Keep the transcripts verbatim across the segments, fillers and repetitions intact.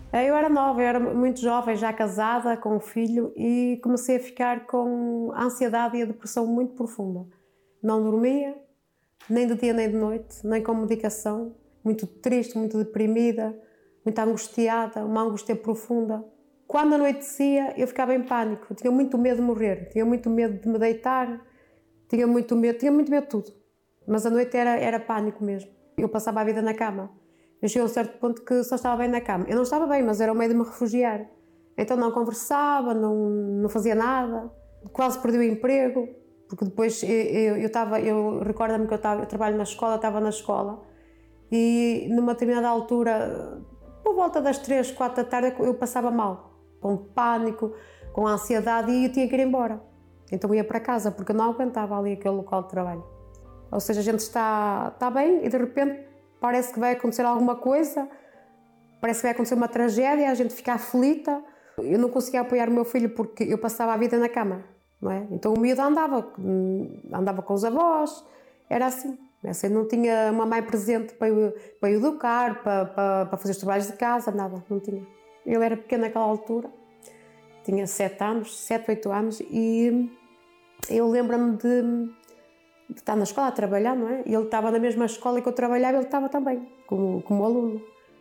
Eu era nova, eu era muito jovem, já casada, com um filho, e comecei a ficar com a ansiedade e a depressão muito profunda. Não dormia, nem de dia nem de noite, nem com medicação, muito triste, muito deprimida, muito angustiada, uma angústia profunda. Quando anoitecia, eu ficava em pânico, eu tinha muito medo de morrer, tinha muito medo de me deitar, tinha muito medo, tinha muito medo de tudo. Mas a noite era, era pânico mesmo. Eu passava a vida na cama. Eu cheguei a um certo ponto que só estava bem na cama. Eu não estava bem, mas era o meio de me refugiar. Então não conversava, não, não fazia nada, quase perdi o emprego, porque depois eu, eu, eu, estava, eu recordo-me que eu, estava, eu trabalho na escola, estava na escola, e numa determinada altura, por volta das três, quatro da tarde, eu passava mal, com pânico, com ansiedade, e eu tinha que ir embora. Então eu ia para casa, porque eu não aguentava ali aquele local de trabalho. Ou seja, a gente está, está bem e de repente parece que vai acontecer alguma coisa, parece que vai acontecer uma tragédia, a gente fica aflita. Eu não conseguia apoiar o meu filho porque eu passava a vida na cama, não é? Então o miúdo andava, andava com os avós, era assim. Assim, não tinha uma mãe presente para o, para o educar, para, para, para fazer os trabalhos de casa, nada, não tinha. Ele era pequeno naquela altura, tinha sete anos, sete, oito anos, e eu lembro-me de... de estar na escola a trabalhar, não é? E ele estava na mesma escola que eu trabalhava, ele estava também, como, como aluno.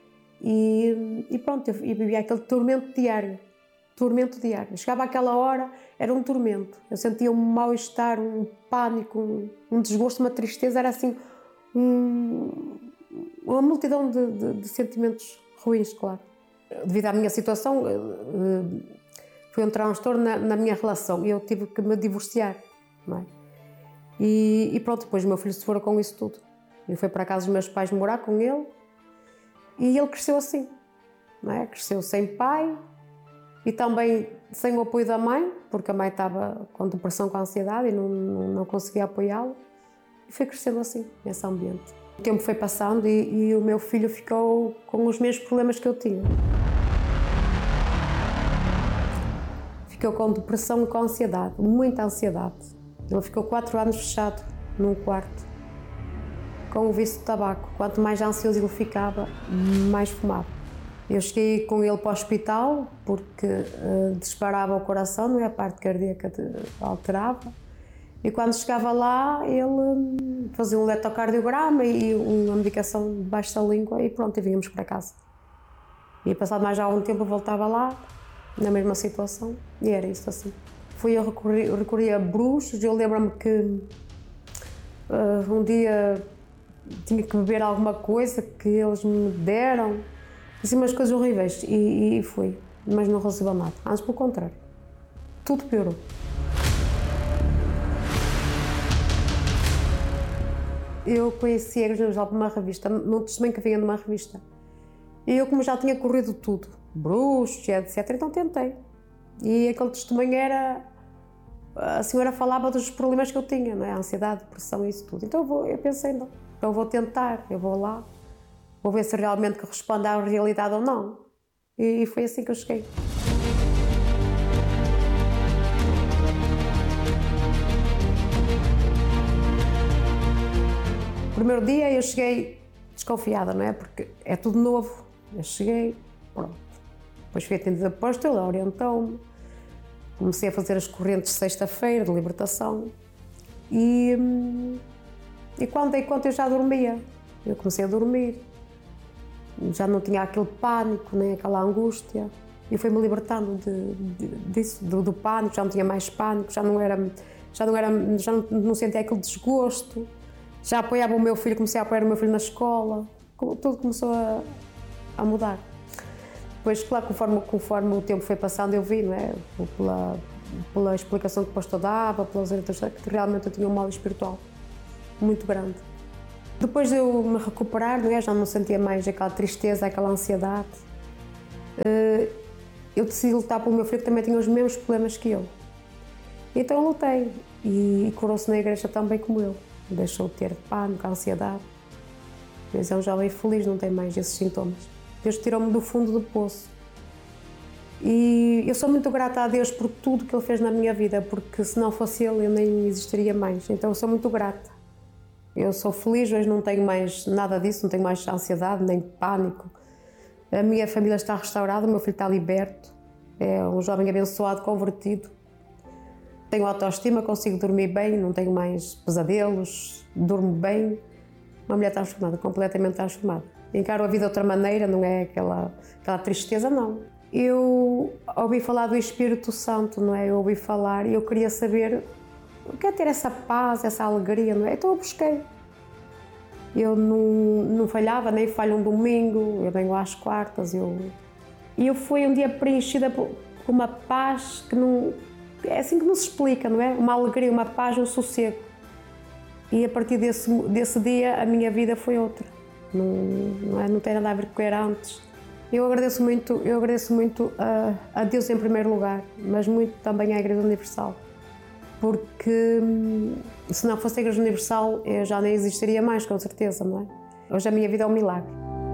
E, e pronto, eu, eu vivia aquele tormento diário, tormento diário. Chegava àquela hora, era um tormento. Eu sentia um mal-estar, um pânico, um, um desgosto, uma tristeza, era assim, um, uma multidão de, de, de sentimentos ruins, claro. Devido à minha situação, foi um transtorno na, na minha relação e eu tive que me divorciar, não é? E, e pronto, depois o meu filho se fora com isso tudo. Eu fui para a casa dos meus pais morar com ele e ele cresceu assim, não é? Cresceu sem pai e também sem o apoio da mãe, porque a mãe estava com depressão, com ansiedade e não, não, não conseguia apoiá-lo. E foi crescendo assim, nesse ambiente. O tempo foi passando e, e o meu filho ficou com os mesmos problemas que eu tinha. Ficou com depressão e com ansiedade, muita ansiedade. Ele ficou quatro anos fechado num quarto, com o vício de tabaco. Quanto mais ansioso ele ficava, mais fumava. Eu cheguei com ele para o hospital porque uh, disparava o coração, não é? A parte cardíaca de, alterava. E quando chegava lá, ele um, fazia um eletrocardiograma e uma medicação debaixo da língua e pronto, e vínhamos para casa. E passado mais algum tempo eu voltava lá, na mesma situação, e era isso assim. Fui eu recorri, recorri a bruxos, eu lembro-me que uh, um dia tinha que beber alguma coisa que eles me deram, assim umas coisas horríveis, e, e fui, mas não resolveu nada, antes pelo contrário, tudo piorou. Eu conheci a Igreja Universal por uma revista, num testemunho que vinha numa revista, e eu como já tinha corrido tudo, bruxos, etcétera, então tentei. E aquele testemunho era, a senhora falava dos problemas que eu tinha, não é? A ansiedade, depressão e isso tudo. Então eu, vou, eu pensei, não, então eu vou tentar, eu vou lá, vou ver se realmente corresponde à realidade ou não. E, e foi assim que eu cheguei. O primeiro dia eu cheguei desconfiada, não é? Porque é tudo novo. Eu cheguei, pronto. Depois fui atendida por pastor, ele orientou-me. Comecei a fazer as correntes de sexta-feira, de libertação. E, e quando dei conta eu já dormia. Eu comecei a dormir. Já não tinha aquele pânico, nem aquela angústia. E fui-me libertando de, de, disso, do, do pânico, já não tinha mais pânico, já não era, já não, era, já não, não sentia aquele desgosto. Já apoiava o meu filho, comecei a apoiar o meu filho na escola. Tudo começou a, a mudar. Depois, claro, conforme, conforme o tempo foi passando, eu vi, não é? Pela, pela explicação que o pastor dava, pelas orientações, que realmente eu tinha um mal espiritual muito grande. Depois de eu me recuperar, não é? Já não sentia mais aquela tristeza, aquela ansiedade. Eu decidi lutar pelo meu filho, que também tinha os mesmos problemas que eu. Então eu lutei e, e curou-se na igreja também como eu. Deixou de ter pânico, ansiedade. Mas é um jovem feliz, não tem mais esses sintomas. Deus tirou-me do fundo do poço. E eu sou muito grata a Deus por tudo que Ele fez na minha vida, porque se não fosse Ele eu nem existiria mais. Então eu sou muito grata. Eu sou feliz, hoje não tenho mais nada disso, não tenho mais ansiedade, nem pânico. A minha família está restaurada, o meu filho está liberto, é um jovem abençoado, convertido. Tenho autoestima, consigo dormir bem, não tenho mais pesadelos, durmo bem. Uma mulher transformada, completamente transformada. Encaro a vida de outra maneira, não é aquela, aquela tristeza, não. Eu ouvi falar do Espírito Santo, não é? Eu ouvi falar e eu queria saber o que é ter essa paz, essa alegria, não é? Então eu busquei. Eu não, não falhava, nem falho um domingo, eu venho às quartas. Eu... E eu fui um dia preenchida por uma paz que não... É assim que não se explica, não é? Uma alegria, uma paz, um sossego. E a partir desse, desse dia a minha vida foi outra. Não, não, é, não tem nada a ver com o que era antes. Eu agradeço muito, eu agradeço muito a, a Deus em primeiro lugar, mas muito também à Igreja Universal. Porque se não fosse a Igreja Universal eu já nem existiria mais, com certeza, não é? Hoje a minha vida é um milagre.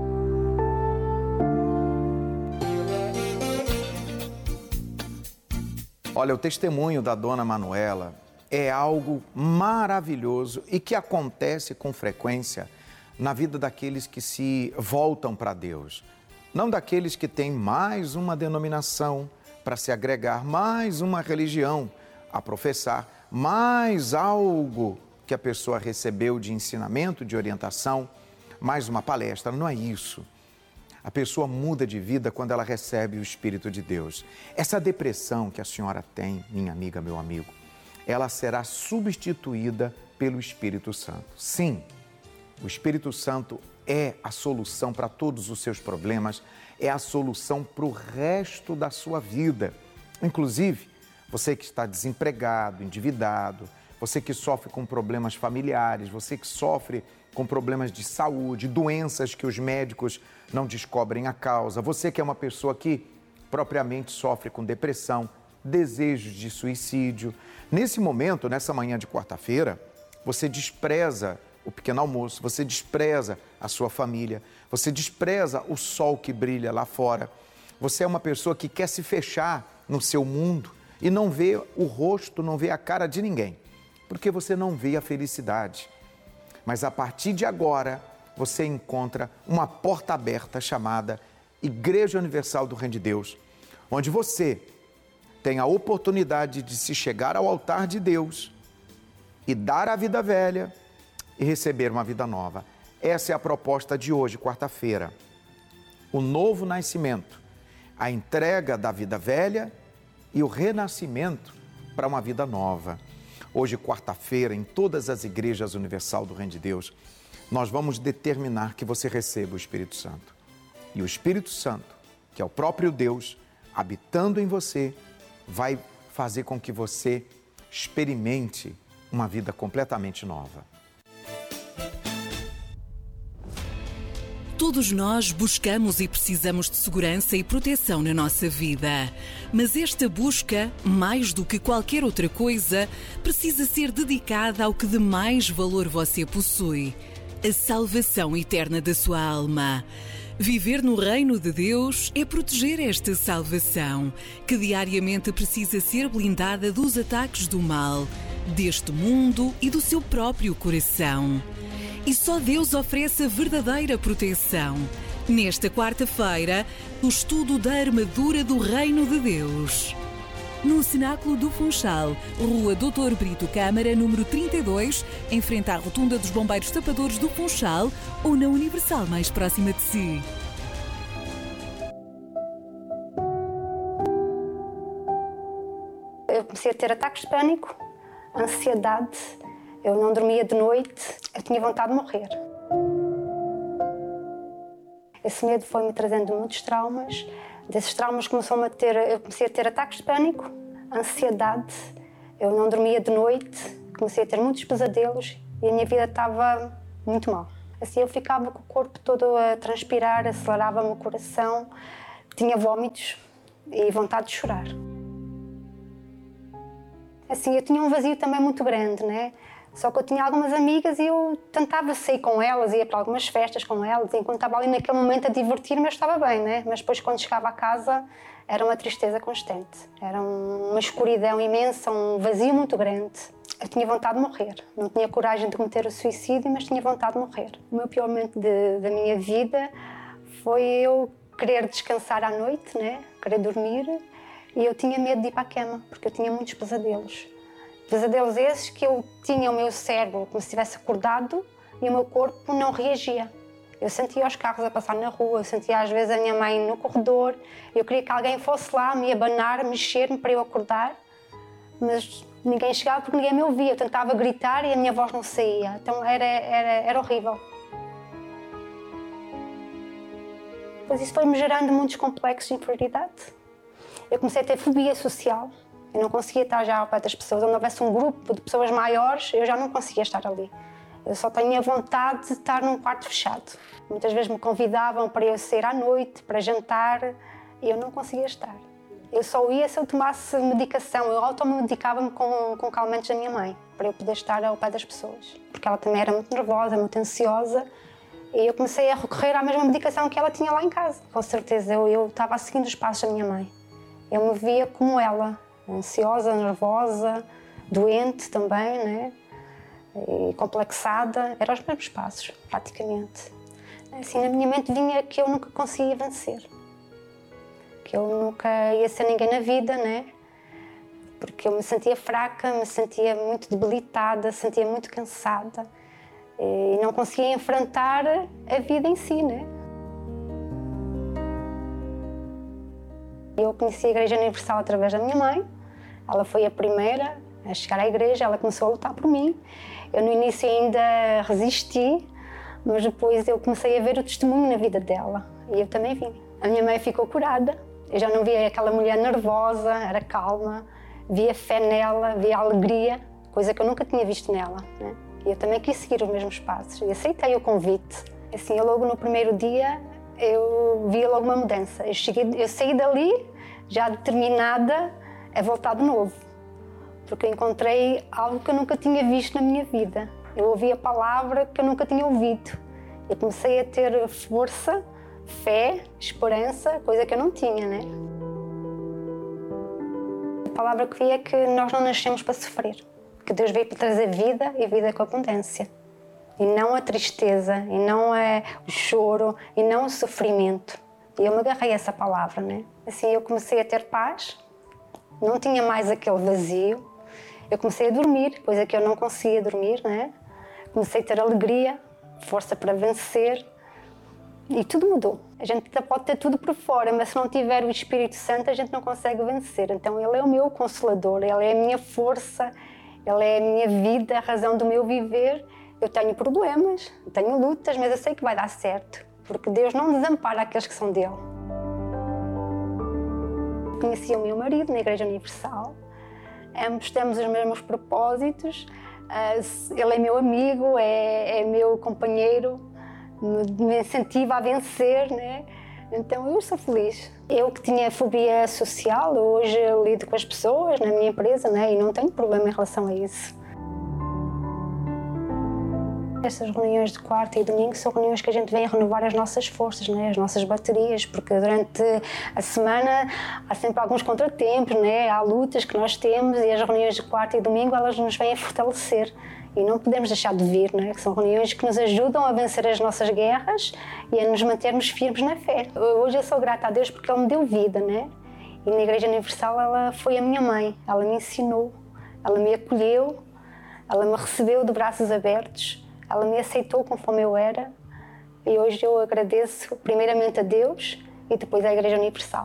Olha, o testemunho da dona Manuela é algo maravilhoso e que acontece com frequência na vida daqueles que se voltam para Deus. Não daqueles que têm mais uma denominação para se agregar, mais uma religião a professar, mais algo que a pessoa recebeu de ensinamento, de orientação, mais uma palestra. Não é isso. A pessoa muda de vida quando ela recebe o Espírito de Deus. Essa depressão que a senhora tem, minha amiga, meu amigo, ela será substituída pelo Espírito Santo. Sim, o Espírito Santo é a solução para todos os seus problemas, é a solução para o resto da sua vida. Inclusive, você que está desempregado, endividado, você que sofre com problemas familiares, você que sofre com problemas de saúde, doenças que os médicos não descobrem a causa, você que é uma pessoa que propriamente sofre com depressão, desejos de suicídio. Nesse momento, nessa manhã de quarta-feira, você despreza o pequeno almoço, você despreza a sua família, você despreza o sol que brilha lá fora. Você é uma pessoa que quer se fechar no seu mundo e não vê o rosto, não vê a cara de ninguém, porque você não vê a felicidade. Mas a partir de agora, você encontra uma porta aberta chamada Igreja Universal do Reino de Deus, onde você tem a oportunidade de se chegar ao altar de Deus e dar a vida velha e receber uma vida nova. Essa é a proposta de hoje, quarta-feira. O novo nascimento, a entrega da vida velha e o renascimento para uma vida nova. Hoje, quarta-feira, em todas as igrejas Universal do Reino de Deus, nós vamos determinar que você receba o Espírito Santo. E o Espírito Santo, que é o próprio Deus, habitando em você, vai fazer com que você experimente uma vida completamente nova. Todos nós buscamos e precisamos de segurança e proteção na nossa vida. Mas esta busca, mais do que qualquer outra coisa, precisa ser dedicada ao que de mais valor você possui: a salvação eterna da sua alma. Viver no reino de Deus é proteger esta salvação, que diariamente precisa ser blindada dos ataques do mal, deste mundo e do seu próprio coração. E só Deus oferece a verdadeira proteção. Nesta quarta-feira, o estudo da armadura do Reino de Deus. No Cenáculo do Funchal, Rua doutor Brito Câmara, número trinta e dois, em frente à Rotunda dos Bombeiros Tapadores do Funchal, ou na Universal mais próxima de si. Eu comecei a ter ataques de pânico, ansiedade. Eu não dormia de noite, eu tinha vontade de morrer. Esse medo foi-me trazendo muitos traumas. Desses traumas começou-me a ter, eu comecei a ter ataques de pânico, ansiedade. Eu não dormia de noite, comecei a ter muitos pesadelos e a minha vida estava muito mal. Assim eu ficava com o corpo todo a transpirar, acelerava-me o coração, tinha vômitos e vontade de chorar. Assim, eu tinha um vazio também muito grande, né? Só que eu tinha algumas amigas e eu tentava sair com elas, ia para algumas festas com elas, e enquanto estava ali naquele momento a divertir-me, eu estava bem, né? Mas depois, quando chegava a casa, era uma tristeza constante. Era uma escuridão imensa, um vazio muito grande. Eu tinha vontade de morrer. Não tinha coragem de cometer o suicídio, mas tinha vontade de morrer. O meu pior momento de, da minha vida foi eu querer descansar à noite, né? Querer dormir, e eu tinha medo de ir para a cama, porque eu tinha muitos pesadelos. Pesadelos esses que eu tinha o meu cérebro como se estivesse acordado e o meu corpo não reagia. Eu sentia os carros a passar na rua, eu sentia às vezes a minha mãe no corredor, eu queria que alguém fosse lá me abanar, mexer-me para eu acordar, mas ninguém chegava porque ninguém me ouvia. Eu tentava gritar e a minha voz não saía, então era, era, era horrível. Pois isso foi-me gerando muitos complexos de inferioridade. Eu comecei a ter fobia social, eu não conseguia estar já ao pé das pessoas. Onde houvesse um grupo de pessoas maiores, eu já não conseguia estar ali. Eu só tinha vontade de estar num quarto fechado. Muitas vezes me convidavam para eu sair à noite, para jantar, e eu não conseguia estar. Eu só ia se eu tomasse medicação. Eu automedicava-me com, com calmantes da minha mãe, para eu poder estar ao pé das pessoas. Porque ela também era muito nervosa, muito ansiosa, e eu comecei a recorrer à mesma medicação que ela tinha lá em casa. Com certeza, eu, eu estava seguindo os passos da minha mãe. Eu me via como ela, ansiosa, nervosa, doente também, né? E complexada, eram os mesmos passos, praticamente. Assim, na minha mente vinha que eu nunca conseguia vencer, que eu nunca ia ser ninguém na vida, né? Porque eu me sentia fraca, me sentia muito debilitada, sentia muito cansada e não conseguia enfrentar a vida em si, né? Eu conheci a Igreja Universal através da minha mãe. Ela foi a primeira a chegar à igreja, ela começou a lutar por mim. Eu no início ainda resisti, mas depois eu comecei a ver o testemunho na vida dela e eu também vim. A minha mãe ficou curada, eu já não via aquela mulher nervosa, era calma, via fé nela, via alegria, coisa que eu nunca tinha visto nela, né? E eu também quis seguir os mesmos passos e aceitei o convite. Assim, eu logo no primeiro dia eu vi logo uma mudança. Eu, cheguei, eu saí dali já determinada a voltar de novo, porque eu encontrei algo que eu nunca tinha visto na minha vida. Eu ouvi a palavra que eu nunca tinha ouvido. Eu comecei a ter força, fé, esperança, coisa que eu não tinha, né? A palavra que vi é que nós não nascemos para sofrer, que Deus veio para trazer vida e vida com abundância. E não a tristeza, e não é o choro, e não o sofrimento. E eu me agarrei a essa palavra, né? Assim eu comecei a ter paz, não tinha mais aquele vazio. Eu comecei a dormir, coisa que eu não conseguia dormir, né? Comecei a ter alegria, força para vencer, e tudo mudou. A gente pode ter tudo por fora, mas se não tiver o Espírito Santo, a gente não consegue vencer. Então ele é o meu consolador, ele é a minha força, ele é a minha vida, a razão do meu viver. Eu tenho problemas, tenho lutas, mas eu sei que vai dar certo, porque Deus não desampara aqueles que são dele. Conheci o meu marido na Igreja Universal, ambos temos os mesmos propósitos, ele é meu amigo, é, é meu companheiro, me incentiva a vencer, né? Então eu sou feliz. Eu que tinha fobia social, hoje eu lido com as pessoas na minha empresa, né? E não tenho problema em relação a isso. Estas reuniões de quarta e domingo são reuniões que a gente vem a renovar as nossas forças, né? As nossas baterias, porque durante a semana há sempre alguns contratempos, né? Há lutas que nós temos e as reuniões de quarta e domingo elas nos vêm a fortalecer e não podemos deixar de vir, né? Que são reuniões que nos ajudam a vencer as nossas guerras e a nos mantermos firmes na fé. Hoje eu sou grata a Deus porque Ele me deu vida, né? E na Igreja Universal ela foi a minha mãe, ela me ensinou, ela me acolheu, ela me recebeu de braços abertos. Ela me aceitou conforme eu era e hoje eu agradeço primeiramente a Deus e depois à Igreja Universal.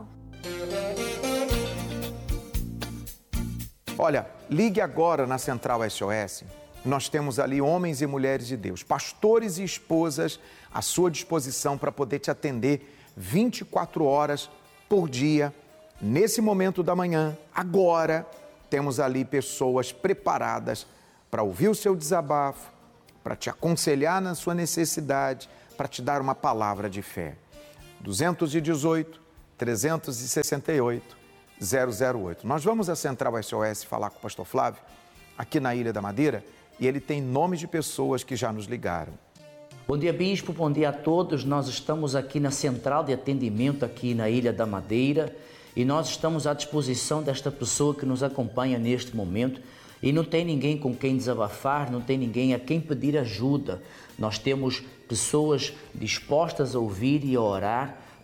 Olha, ligue agora na Central S O S. Nós temos ali homens e mulheres de Deus, pastores e esposas à sua disposição para poder te atender vinte e quatro horas por dia. Nesse momento da manhã, agora, temos ali pessoas preparadas para ouvir o seu desabafo, para te aconselhar na sua necessidade, para te dar uma palavra de fé. dois um oito, três seis oito, zero zero oito. Nós vamos à Central S O S falar com o pastor Flávio, aqui na Ilha da Madeira, e ele tem nomes de pessoas que já nos ligaram. Bom dia, bispo, bom dia a todos. Nós estamos aqui na Central de Atendimento, aqui na Ilha da Madeira, e nós estamos à disposição desta pessoa que nos acompanha neste momento. E não tem ninguém com quem desabafar, não tem ninguém a quem pedir ajuda. Nós temos pessoas dispostas a ouvir e a orar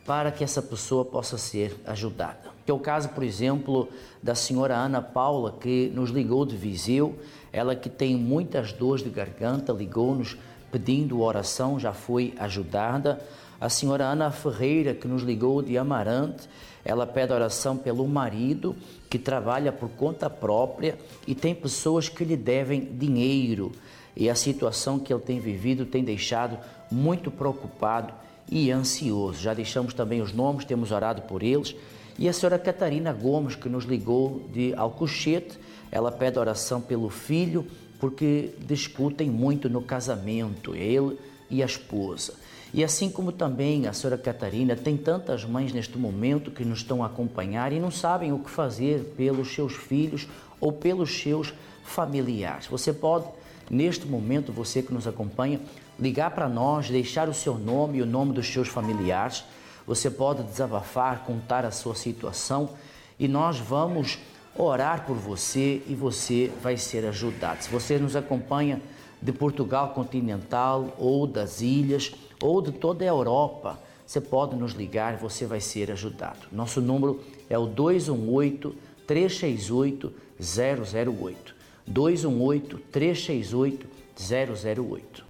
para que essa pessoa possa ser ajudada. Que é o caso, por exemplo, da senhora Ana Paula, que nos ligou de Viseu, ela que tem muitas dores de garganta, ligou-nos pedindo oração, já foi ajudada. A senhora Ana Ferreira, que nos ligou de Amarante, ela pede oração pelo marido, que trabalha por conta própria e tem pessoas que lhe devem dinheiro. E a situação que ele tem vivido tem deixado muito preocupado e ansioso. Já deixamos também os nomes, temos orado por eles. E a senhora Catarina Gomes, que nos ligou de Alcochete, ela pede oração pelo filho, porque discutem muito no casamento, ele e a esposa. E assim como também a senhora Catarina, tem tantas mães neste momento que nos estão a acompanhar e não sabem o que fazer pelos seus filhos ou pelos seus familiares. Você pode, neste momento, você que nos acompanha, ligar para nós, deixar o seu nome e o nome dos seus familiares. Você pode desabafar, contar a sua situação e nós vamos orar por você e você vai ser ajudado. Se você nos acompanha de Portugal continental ou das ilhas ou de toda a Europa, você pode nos ligar e você vai ser ajudado. Nosso número é o dois um oito, três seis oito, zero zero oito. dois um oito, três seis oito, zero zero oito.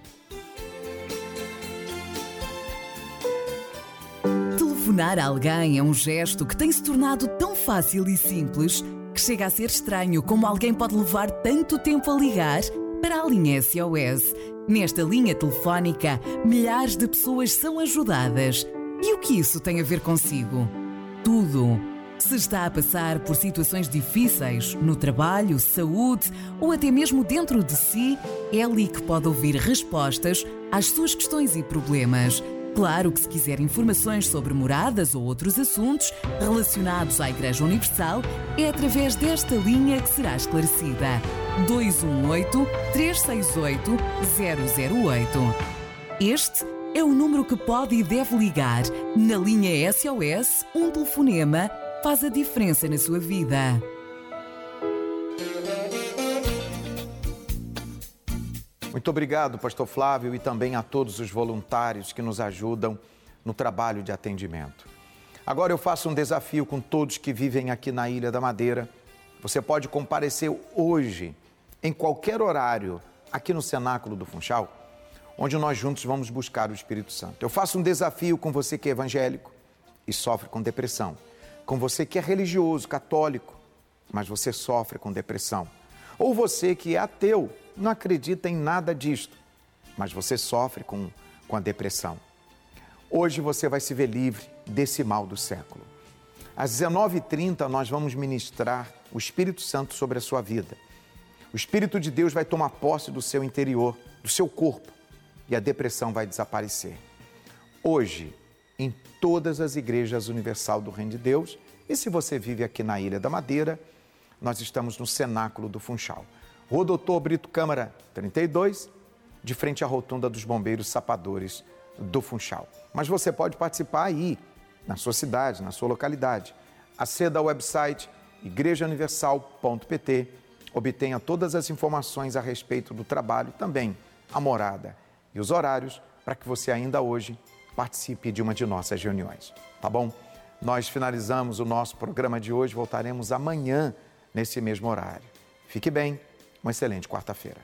Telefonar a alguém é um gesto que tem se tornado tão fácil e simples que chega a ser estranho como alguém pode levar tanto tempo a ligar para a linha S O S. Nesta linha telefónica, milhares de pessoas são ajudadas. E o que isso tem a ver consigo? Tudo. Se está a passar por situações difíceis no trabalho, saúde ou até mesmo dentro de si, é ali que pode ouvir respostas às suas questões e problemas. Claro que se quiser informações sobre moradas ou outros assuntos relacionados à Igreja Universal, é através desta linha que será esclarecida. dois um oito, três seis oito, zero zero oito. Este é o número que pode e deve ligar. Na linha S O S, um telefonema faz a diferença na sua vida. Muito obrigado, pastor Flávio, e também a todos os voluntários que nos ajudam no trabalho de atendimento. Agora eu faço um desafio com todos que vivem aqui na Ilha da Madeira. Você pode comparecer hoje, em qualquer horário, aqui no Cenáculo do Funchal, onde nós juntos vamos buscar o Espírito Santo. Eu faço um desafio com você que é evangélico e sofre com depressão, com você que é religioso, católico, mas você sofre com depressão, ou você que é ateu, não acredita em nada disto, mas você sofre com, com a depressão. Hoje você vai se ver livre desse mal do século. Às dezenove e trinta nós vamos ministrar o Espírito Santo sobre a sua vida. O Espírito de Deus vai tomar posse do seu interior, do seu corpo, e a depressão vai desaparecer. Hoje, em todas as igrejas universal do Reino de Deus, e se você vive aqui na Ilha da Madeira, nós estamos no Cenáculo do Funchal. Rua Doutor Brito Câmara, trinta e dois, de frente à rotunda dos Bombeiros Sapadores do Funchal. Mas você pode participar aí, na sua cidade, na sua localidade. Aceda ao website igreja universal ponto p t, obtenha todas as informações a respeito do trabalho, também a morada e os horários, para que você ainda hoje participe de uma de nossas reuniões. Tá bom? Nós finalizamos o nosso programa de hoje, voltaremos amanhã nesse mesmo horário. Fique bem. Uma excelente quarta-feira.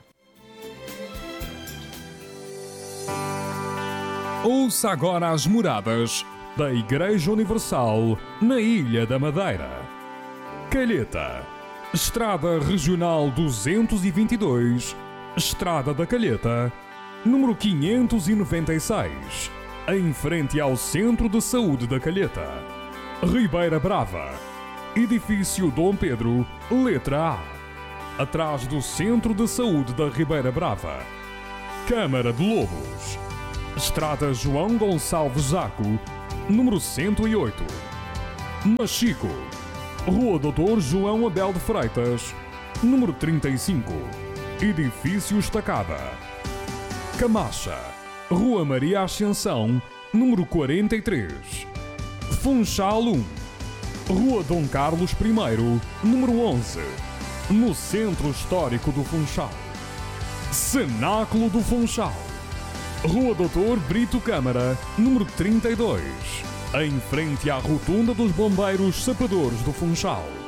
Ouça agora as moradas da Igreja Universal na Ilha da Madeira. Calheta, Estrada Regional duzentos e vinte e dois, Estrada da Calheta, número quinhentos e noventa e seis, em frente ao Centro de Saúde da Calheta. Ribeira Brava, Edifício Dom Pedro, letra A. Atrás do Centro de Saúde da Ribeira Brava. Câmara de Lobos, Estrada João Gonçalves Zaco, número cento e oito. Machico, Rua Doutor João Abel de Freitas, número trinta e cinco, Edifício Estacada. Camacha, Rua Maria Ascensão, número quarenta e três. Funchal um, Rua Dom Carlos I, número onze. No Centro Histórico do Funchal. Cenáculo do Funchal, Rua Doutor Brito Câmara, número trinta e dois. em frente à Rotunda dos Bombeiros Sapadores do Funchal.